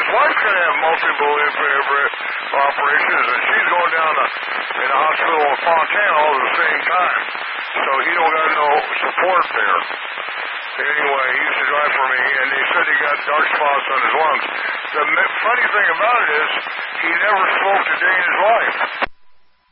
wife's going to have multiple operations, and she's going down in the hospital in Fontana all at the same time. So he don't got no support there. Anyway, he used to drive for me, and they said he got dark spots on his lungs. The funny thing about it is, he never smoked a day in his life.